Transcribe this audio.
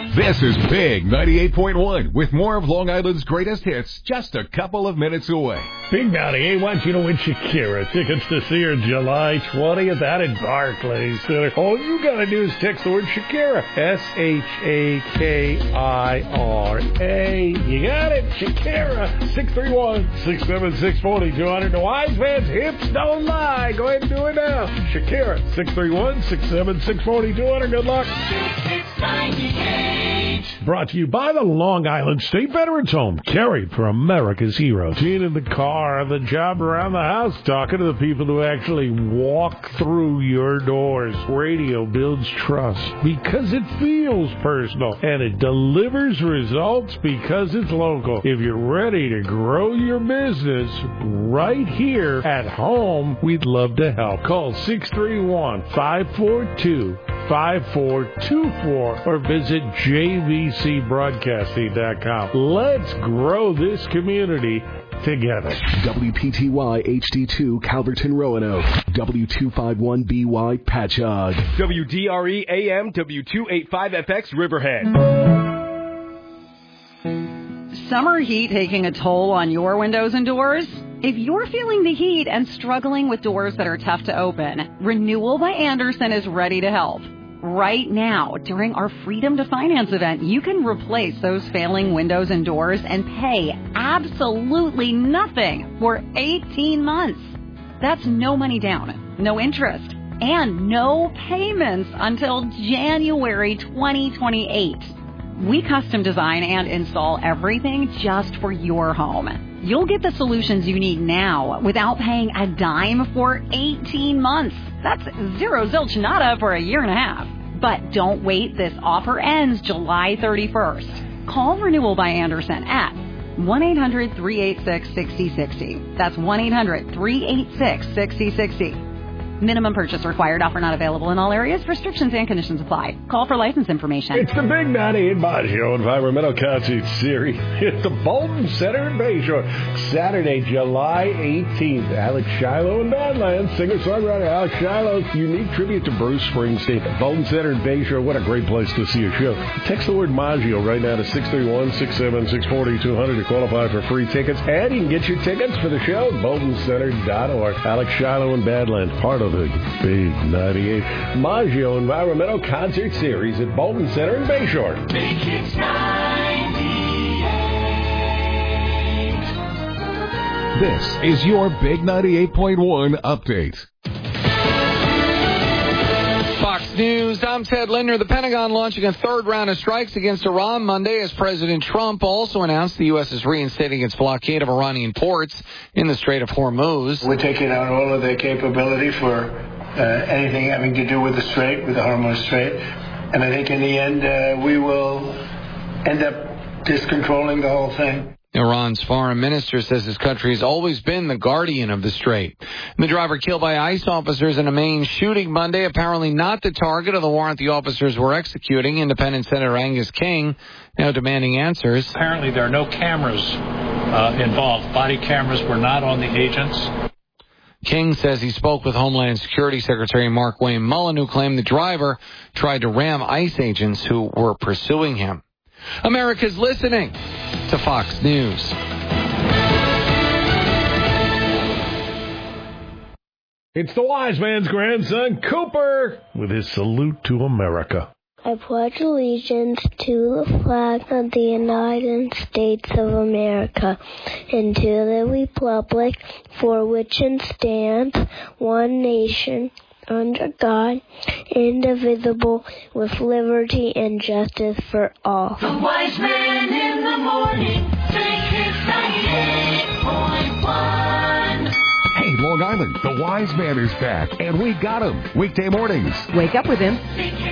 This is Big 98.1 with more of Long Island's greatest hits just a couple of minutes away. Big 98 wants you to win Shakira. Tickets to see her July 20th out at Barclays Center. All you got to do is text the word Shakira. Shakira. You got it, Shakira. 631-676-4200. The wise man's hips don't lie. Go ahead and do it now. Shakira. 631-676-4200. Good luck. Brought to you by the Long Island State Veterans Home. Carried for America's heroes. Being in the car, the job around the house, talking to the people who actually walk through your doors. Radio builds trust because it feels personal, and it delivers results because it's local. If you're ready to grow your business right here at home, we'd love to help. Call 631-542-5424 or visit jvcbroadcasting.com. Let's grow this community together. WPTY HD2 Calverton Roanoke. W251BY Patchogue. WDRE AM W285FX Riverhead. Summer heat taking a toll on your windows and doors? If you're feeling the heat and struggling with doors that are tough to open, Renewal by Andersen is ready to help. Right now, during our Freedom to Finance event, you can replace those failing windows and doors and pay absolutely nothing for 18 months. That's no money down, no interest, and no payments until January 2028. We custom design and install everything just for your home. You'll get the solutions you need now without paying a dime for 18 months. That's zero zilch nada for a year and a half. But don't wait. This offer ends July 31st. Call Renewal by Andersen at 1-800-386-6060. That's 1-800-386-6060. Minimum purchase required. Offer not available in all areas. Restrictions and conditions apply. Call for license information. It's the Big 98 Maggio Environmental Concert Series at the Bolton Center in Bayshore. Saturday, July 18th. Alex Shiloh and Badlands. Singer-songwriter Alex Shiloh's unique tribute to Bruce Springsteen. Bolton Center in Bayshore. What a great place to see a show. Text the word Maggio right now to 631-676-4200 to qualify for free tickets. And you can get your tickets for the show at boltoncenter.org. Alex Shiloh and Badlands, part of the Big 98 Maggio Environmental Concert Series at Bolton Center in Bayshore. Big Hits 98. This is your Big 98.1 update. Fox News, I'm Ted Linder. The Pentagon launching a third round of strikes against Iran Monday as President Trump also announced the U.S. is reinstating its blockade of Iranian ports in the Strait of Hormuz. We're taking out all of their capability for anything having to do with the Strait, with the Hormuz Strait. And I think in the end, we will end up discontrolling the whole thing. Iran's foreign minister says his country has always been the guardian of the strait. The driver killed by ICE officers in a Maine shooting Monday, apparently not the target of the warrant the officers were executing. Independent Senator Angus King now demanding answers. Apparently there are no cameras involved. Body cameras were not on the agents. King says he spoke with Homeland Security Secretary Mark Wayne Mullen, who claimed the driver tried to ram ICE agents who were pursuing him. America's listening to Fox News. It's the wise man's grandson, Cooper, with his salute to America. I pledge allegiance to the flag of the United States of America and to the republic for which it stands, one nation, under God, indivisible, with liberty and justice for all. The wise man in the morning, Big Hits 98.1. Hey, Long Island, the wise man is back, and we got him. Weekday mornings. Wake up with him. Big Hits